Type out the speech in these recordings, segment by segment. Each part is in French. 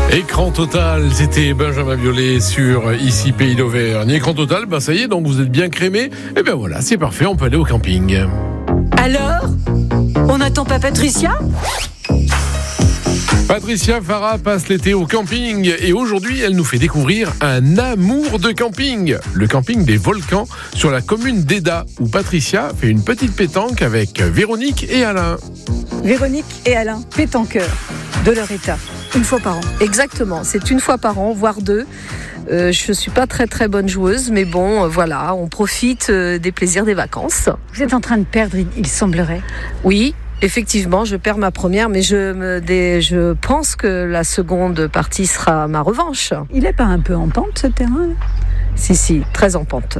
Écran total, c'était Benjamin Biolay sur Ici Pays d'Auvergne. Écran total, ça y est, donc vous êtes bien crémé. Et bien voilà, c'est parfait, on peut aller au camping. Alors, on n'attend pas Patricia ? Patricia Farah passe l'été au camping et aujourd'hui, elle nous fait découvrir un amour de camping. Le camping des Volcans sur la commune d'Eda où Patricia fait une petite pétanque avec Véronique et Alain. Véronique et Alain, pétanqueurs de leur état, une fois par an. Exactement, c'est une fois par an, voire deux. Je suis pas très bonne joueuse, mais bon, voilà, on profite des plaisirs des vacances. Vous êtes en train de perdre, il semblerait. Oui, effectivement, je perds ma première, mais je pense que la seconde partie sera ma revanche. Il est pas un peu en pente, ce terrain, là ? Si, très en pente.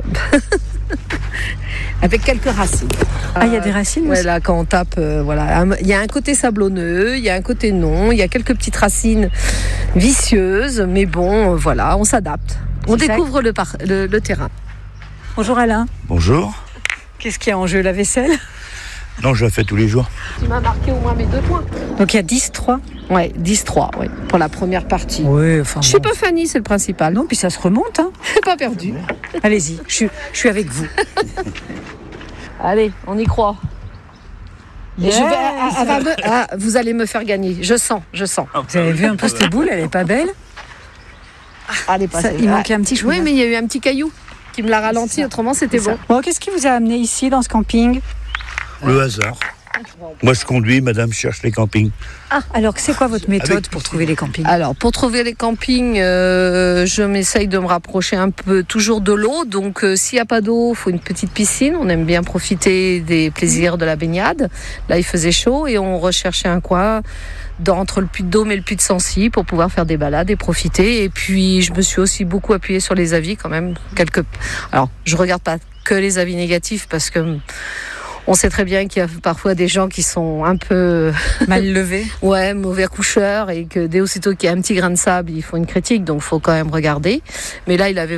Avec quelques racines. Il y a des racines aussi. Là, quand on tape, voilà. Il y a un côté sablonneux, il y a un côté non, il y a quelques petites racines vicieuses, mais bon, voilà, on s'adapte. On découvre le terrain. Bonjour Alain. Bonjour. Qu'est-ce qu'il y a en jeu, la vaisselle ? Non, je la fais tous les jours. Tu m'as marqué au moins mes 2 points. Donc il y a 10-3 ? Ouais, 10-3, oui, pour la première partie. Oui, enfin. Je suis pas Fanny, c'est le principal. Non, puis ça se remonte, hein. Je suis pas perdue. Allez-y, je suis avec vous. Allez, on y croit. Et vous allez me faire gagner. Je sens. Vous avez vu un peu cette boule, elle est pas belle ? Allez, Il manquait un petit chou. Oui, mais il y a eu un petit caillou qui me l'a ralenti, autrement c'était bon. Bon, qu'est-ce qui vous a amené ici, dans ce camping ? Le hasard. Moi, je conduis, madame cherche les campings. Ah, alors c'est quoi votre méthode pour trouver les campings ? Alors, pour trouver les campings, je m'essaye de me rapprocher un peu toujours de l'eau. Donc, s'il n'y a pas d'eau, il faut une petite piscine. On aime bien profiter des plaisirs de la baignade. Là, il faisait chaud et on recherchait un coin entre le Puy de Dôme et le Puy de Sancy pour pouvoir faire des balades et profiter. Et puis, je me suis aussi beaucoup appuyée sur les avis quand même. Alors, je regarde pas que les avis négatifs parce que on sait très bien qu'il y a parfois des gens qui sont un peu mal levés. Ouais, mauvais coucheurs et que dès aussitôt qu'il y a un petit grain de sable, ils font une critique, donc faut quand même regarder. Mais là, il avait